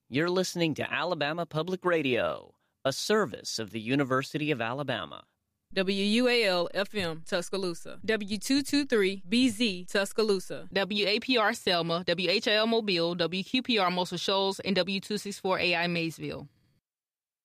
You're listening to Alabama Public Radio, a service of the University of Alabama. WUAL-FM, Tuscaloosa. W223-BZ, Tuscaloosa. WAPR Selma, WHL Mobile, WQPR Muscle Shoals, and W264AI Maysville.